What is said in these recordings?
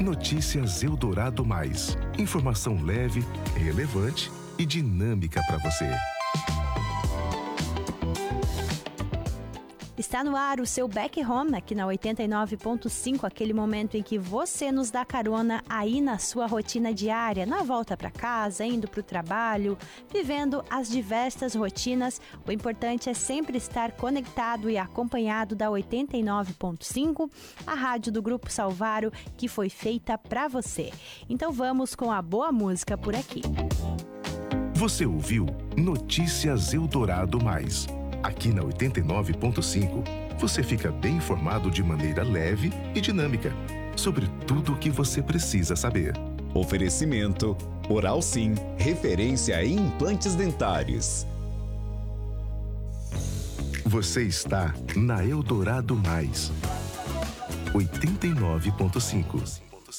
Notícias Eldorado Mais. Informação leve, relevante e dinâmica para você. Está no ar o seu Back Home, aqui na 89.5, aquele momento em que você nos dá carona aí na sua rotina diária, na volta para casa, indo para o trabalho, vivendo as diversas rotinas. O importante é sempre estar conectado e acompanhado da 89.5, a rádio do Grupo Salvaro, que foi feita para você. Então vamos com a boa música por aqui. Você ouviu Notícias Eldorado Mais. Aqui na 89.5, você fica bem informado de maneira leve e dinâmica sobre tudo o que você precisa saber. Oferecimento Oral Sim, referência em implantes dentários. Você está na Eldorado Mais. 89.5.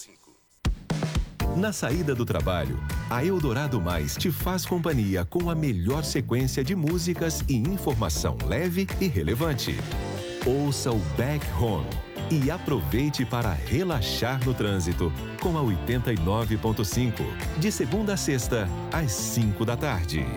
Na saída do trabalho, a Eldorado Mais te faz companhia com a melhor sequência de músicas e informação leve e relevante. Ouça o Back Home e aproveite para relaxar no trânsito com a 89.5, de segunda a sexta, às 5 da tarde.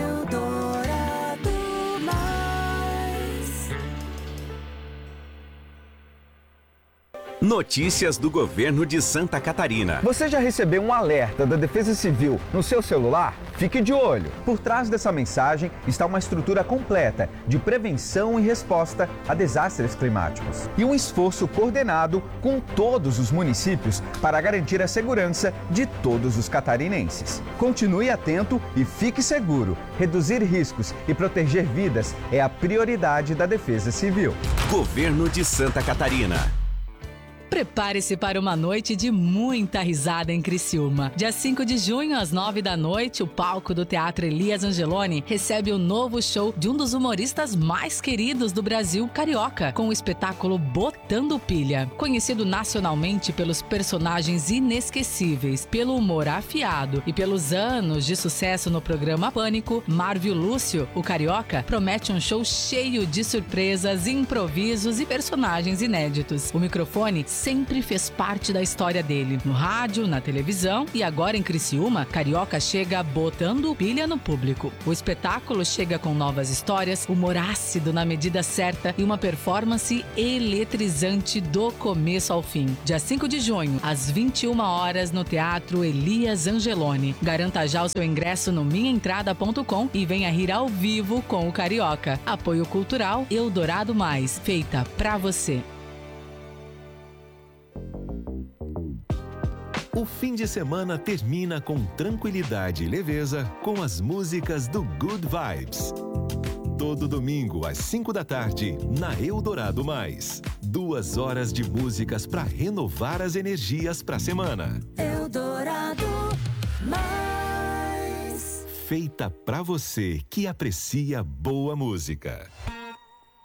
Notícias do governo de Santa Catarina. Você já recebeu um alerta da Defesa Civil no seu celular? Fique de olho. Por trás dessa mensagem está uma estrutura completa de prevenção e resposta a desastres climáticos. E um esforço coordenado com todos os municípios para garantir a segurança de todos os catarinenses. Continue atento e fique seguro. Reduzir riscos e proteger vidas é a prioridade da Defesa Civil. Governo de Santa Catarina. Prepare-se para uma noite de muita risada em Criciúma. Dia 5 de junho, às 9 da noite, o palco do Teatro Elias Angeloni recebe o novo show de um dos humoristas mais queridos do Brasil, Carioca, com o espetáculo Botando Pilha. Conhecido nacionalmente pelos personagens inesquecíveis, pelo humor afiado e pelos anos de sucesso no programa Pânico, Marvio Lúcio, o Carioca, promete um show cheio de surpresas, improvisos e personagens inéditos. O microfone sempre fez parte da história dele. No rádio, na televisão e agora em Criciúma, Carioca chega botando pilha no público. O espetáculo chega com novas histórias, humor ácido na medida certa e uma performance eletrizante do começo ao fim. Dia 5 de junho, às 21 horas, no Teatro Elias Angeloni. Garanta já o seu ingresso no minhaentrada.com e venha rir ao vivo com o Carioca. Apoio Cultural Eldorado Mais, feita pra você. O fim de semana termina com tranquilidade e leveza com as músicas do Good Vibes. Todo domingo, às 5 da tarde, na Eldorado Mais. 2 horas de músicas para renovar as energias para a semana. Eldorado Mais. Feita para você que aprecia boa música.